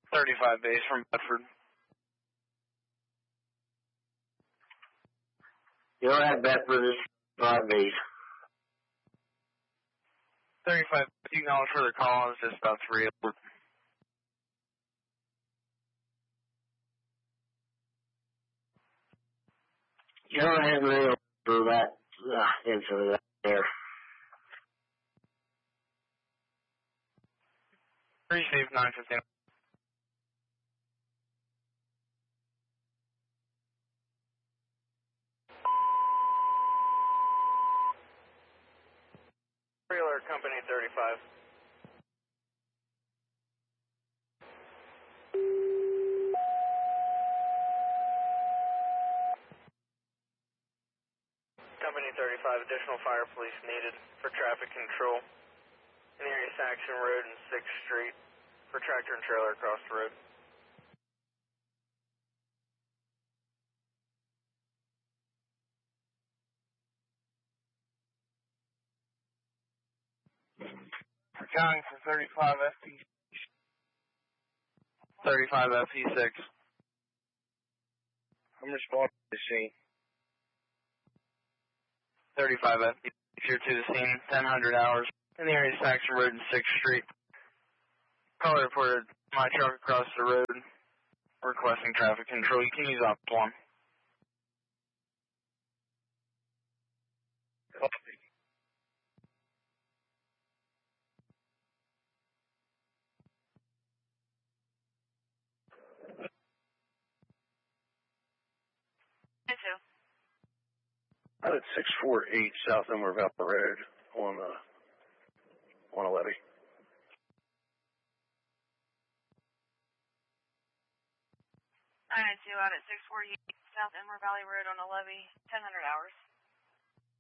35 base from Bedford. You don't have Bedford, is 5 base. 35, acknowledge further call, it's just about 3 over. You don't have mail for that incident there. Receive 915. Alert Company 35. Company 35, additional fire police needed for traffic control in the area Saxon Road and 6th Street for tractor and trailer across the road. Accounting for 35 FP. 35 FP6. I'm responding to the scene. 35 FP. Here to the scene, 1000 hours in the area Saxon Road and 6th Street. Caller reported my truck across the road requesting traffic control. You can use option 1. Copy. Out at 648 South Elmer Valley Road on a levee. I 92 out at 648 South Elmer Valley Road on a levee, 1000 hours.